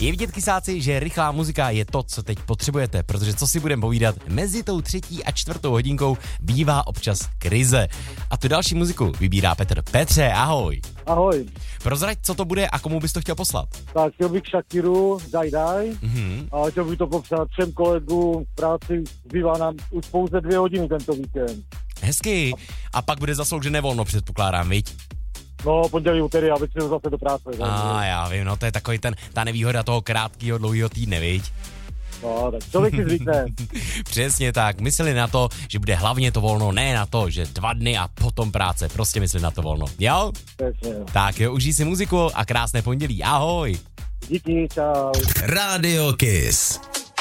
Je vidět, kysáci, že rychlá muzika je to, co teď potřebujete, protože co si budeme povídat, mezi tou 3. a 4. hodinkou bývá občas krize. A tu další muziku vybírá Petr. Petře, ahoj. Ahoj. Prozrať, co to bude a komu bys to chtěl poslat? Tak chtěl bych Shakiru, Die. A chtěl bych to popsat všem kolegům v práci. Zbývá nám už pouze 2 hodiny tento víkend. Hezky. A pak bude zasloužené volno, předpokládám, viď? No, pondělí, úterý a večer zase do práce. Já vím, no to je takový ta nevýhoda toho krátkého, dlouhého týdne, viď? No, tak člověk si zvykne. Přesně tak, mysleli na to, že bude hlavně to volno, ne na to, že 2 dny a potom práce, prostě mysleli na to volno, jo? Přesně. Tak jo, užij si muziku a krásné pondělí, ahoj. Díky, čau. Radio Kiss.